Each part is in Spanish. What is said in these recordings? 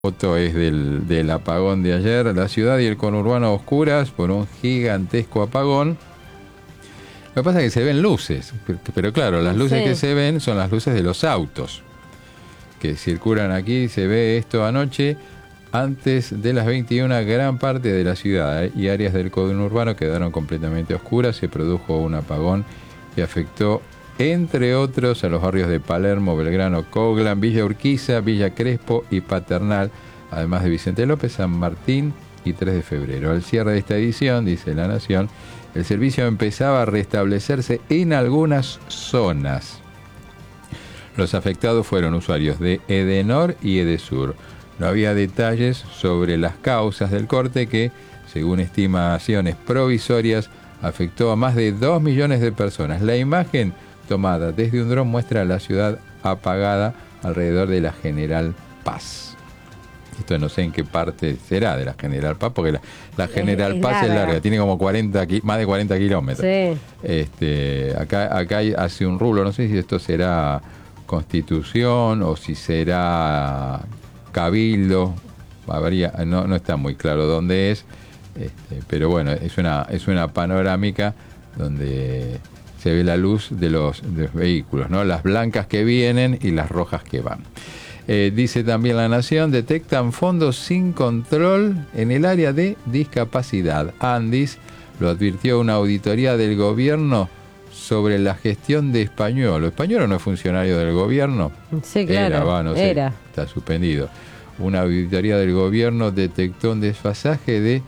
Foto es del apagón de ayer. La ciudad y el conurbano a oscuras por un gigantesco apagón. Lo que pasa es que se ven luces, pero claro, las luces que se ven son las luces de los autos que circulan aquí. Se ve esto anoche. Antes de las 21, gran parte de la ciudad y áreas del conurbano quedaron completamente oscuras. Se produjo un apagón que afectó, entre otros, a los barrios de Palermo, Belgrano, Coglan, Villa Urquiza, Villa Crespo y Paternal, además de Vicente López, San Martín y 3 de febrero. Al cierre de esta edición, dice La Nación, el servicio empezaba a restablecerse en algunas zonas. Los afectados fueron usuarios de Edenor y Edesur. No había detalles sobre las causas del corte que, según estimaciones provisorias, afectó a más de 2 millones de personas. La imagen tomada desde un dron muestra la ciudad apagada alrededor de la General Paz. Esto no sé en qué parte será de la General Paz, porque la General Paz es larga, tiene como más de 40 kilómetros. Sí. Acá hace un rulo, no sé si esto será Constitución o si será Cabildo, no está muy claro dónde es, pero bueno, es una panorámica donde se ve la luz de los vehículos, ¿no? Las blancas que vienen y las rojas que van. Dice también La Nación, detectan fondos sin control en el área de discapacidad. Andis lo advirtió una auditoría del gobierno sobre la gestión de Españolo. ¿Españolo no es funcionario del gobierno? Sí, claro. No sé, está suspendido. Una auditoría del gobierno detectó un desfasaje de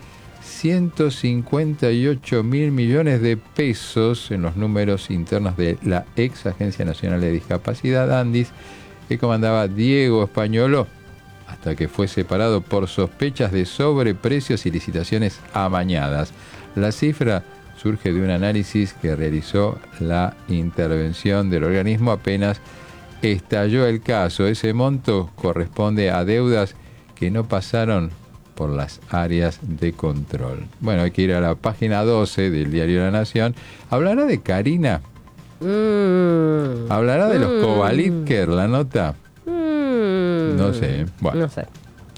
158 mil millones de pesos en los números internos de la ex Agencia Nacional de Discapacidad, Andis, que comandaba Diego Españolo, hasta que fue separado por sospechas de sobreprecios y licitaciones amañadas. La cifra surge de un análisis que realizó la intervención del organismo apenas estalló el caso. Ese monto corresponde a deudas que no pasaron por las áreas de control. Bueno, hay que ir a la página 12 del diario La Nación. ¿Hablará de Karina? ¿Hablará de los Kovalitker, la nota? No sé. Bueno. No sé.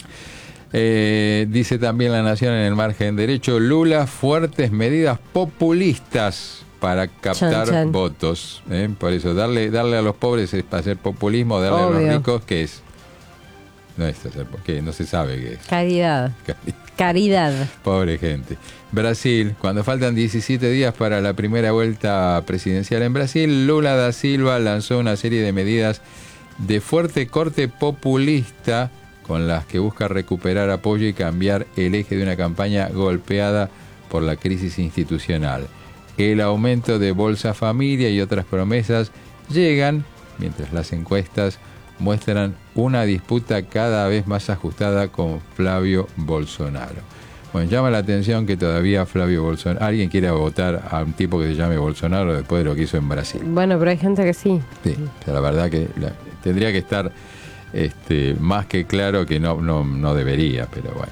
Dice también La Nación en el margen derecho, Lula, fuertes medidas populistas para captar votos. Por eso, darle a los pobres es para hacer populismo, darle a los ricos, ¿qué es? No es hacer, ¿qué? No se sabe qué es. Caridad. Pobre gente. Brasil, cuando faltan 17 días para la primera vuelta presidencial en Brasil, Lula da Silva lanzó una serie de medidas de fuerte corte populista con las que busca recuperar apoyo y cambiar el eje de una campaña golpeada por la crisis institucional. El aumento de Bolsa Familia y otras promesas llegan mientras las encuestas muestran una disputa cada vez más ajustada con Flavio Bolsonaro. Bueno, llama la atención que todavía Flavio Bolsonaro, alguien quiera votar a un tipo que se llame Bolsonaro después de lo que hizo en Brasil. Bueno, pero hay gente que sí. Sí, o sea, la verdad que tendría que estar más que claro que no debería, pero bueno.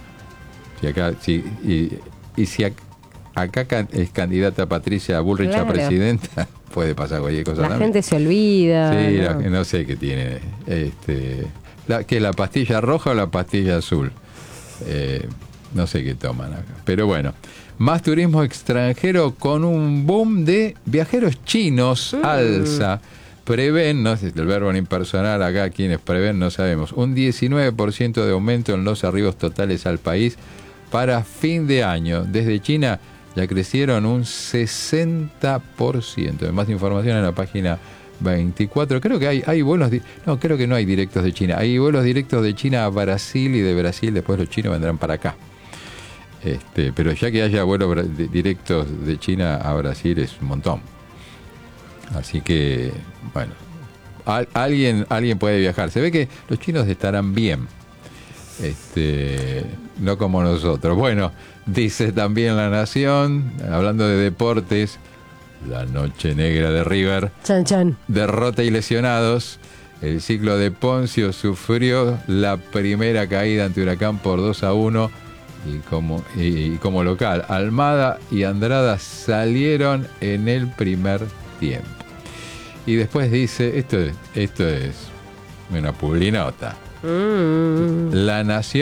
Si acá es candidata Patricia Bullrich a presidenta, puede pasar cualquier cosa. La gente se olvida. Sí, no sé qué tiene. ¿Qué es la pastilla roja o la pastilla azul? No sé qué toman acá. Pero bueno, más turismo extranjero con un boom de viajeros chinos alza. Prevén, no sé, el verbo en impersonal acá, quienes prevén, no sabemos, un 19% de aumento en los arribos totales al país para fin de año. Desde China ya crecieron un 60%. Más información en la página 24. Creo que hay vuelos, creo que no hay directos de China. Hay vuelos directos de China a Brasil y de Brasil después los chinos vendrán para acá. Pero ya que haya vuelos directos de China a Brasil es un montón. Así que, bueno, alguien puede viajar. Se ve que los chinos estarán bien, no como nosotros. Bueno, dice también La Nación, hablando de deportes, la noche negra de River, derrota y lesionados. El ciclo de Poncio sufrió la primera caída ante Huracán por 2-1 y como local. Almada y Andrada salieron en el primer tiempo. Y después dice, esto es una publinota. La Nación